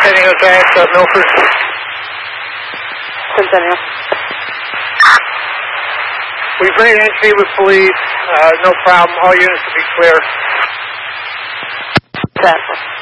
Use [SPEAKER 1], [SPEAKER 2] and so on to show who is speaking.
[SPEAKER 1] Centennial Dispatch, Milford.
[SPEAKER 2] Centennial.
[SPEAKER 1] We've made entry with police. No problem. All units will be clear.
[SPEAKER 2] Central.